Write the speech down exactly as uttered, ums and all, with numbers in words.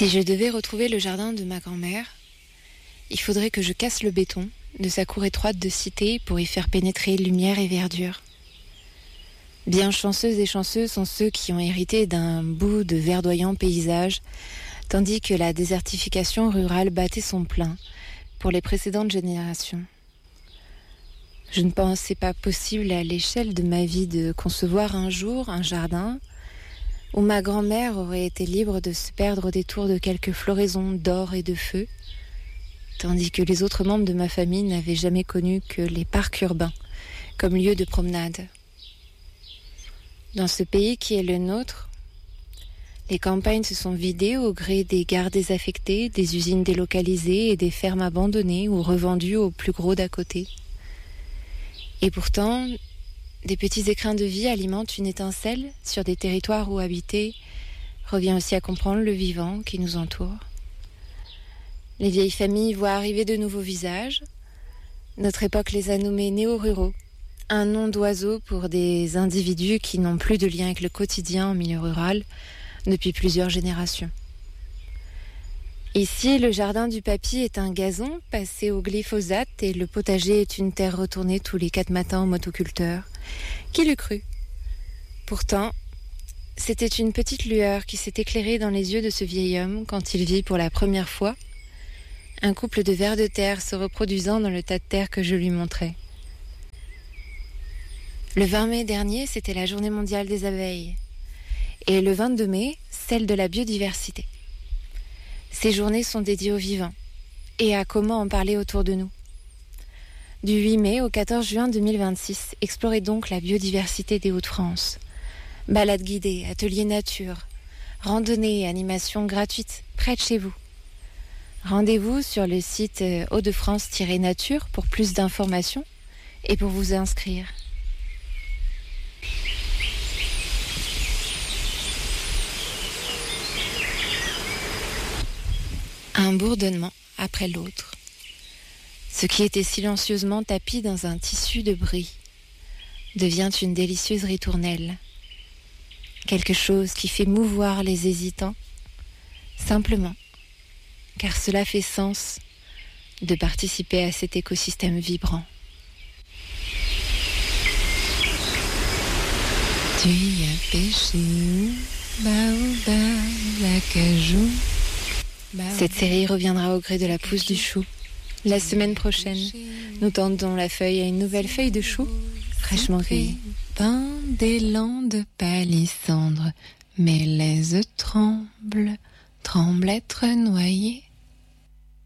Si je devais retrouver le jardin de ma grand-mère, il faudrait que je casse le béton de sa cour étroite de cité pour y faire pénétrer lumière et verdure. Bien chanceuses et chanceux sont ceux qui ont hérité d'un bout de verdoyant paysage, tandis que la désertification rurale battait son plein pour les précédentes générations. Je ne pensais pas possible à l'échelle de ma vie de concevoir un jour un jardin où ma grand-mère aurait été libre de se perdre au détour de quelques floraisons d'or et de feu, tandis que les autres membres de ma famille n'avaient jamais connu que les parcs urbains comme lieu de promenade. Dans ce pays qui est le nôtre, les campagnes se sont vidées au gré des gares désaffectées, des usines délocalisées et des fermes abandonnées ou revendues aux plus gros d'à côté. Et pourtant, des petits écrins de vie alimentent une étincelle sur des territoires où habiter revient aussi à comprendre le vivant qui nous entoure. Les vieilles familles voient arriver de nouveaux visages. Notre époque les a nommés néo-ruraux, un nom d'oiseau pour des individus qui n'ont plus de lien avec le quotidien en milieu rural depuis plusieurs générations. Ici, le jardin du papy est un gazon passé au glyphosate et le potager est une terre retournée tous les quatre matins au motoculteur. Qui l'eût cru ? Pourtant, c'était une petite lueur qui s'est éclairée dans les yeux de ce vieil homme quand il vit pour la première fois un couple de vers de terre se reproduisant dans le tas de terre que je lui montrais. Le vingt mai dernier, c'était la journée mondiale des abeilles. Et le vingt-deux mai, celle de la biodiversité. Ces journées sont dédiées au vivant et à comment en parler autour de nous. Du huit mai au quatorze juin deux mille vingt-six, explorez donc la biodiversité des Hauts-de-France. Balades guidées, ateliers nature, randonnées et animations gratuites près de chez vous. Rendez-vous sur le site hauts-de-france-nature pour plus d'informations et pour vous inscrire. Un bourdonnement après l'autre. Ce qui était silencieusement tapi dans un tissu de bris devient une délicieuse ritournelle. Quelque chose qui fait mouvoir les hésitants, simplement, car cela fait sens de participer à cet écosystème vibrant. Tu y as pêché où? Baobab, l'acajou. Cette série reviendra au gré de la pousse du chou. La semaine prochaine, nous tendons la feuille à une nouvelle feuille de chou, fraîchement cueillie. Dans des landes palissandres, mes laises tremblent, tremblent être noyées.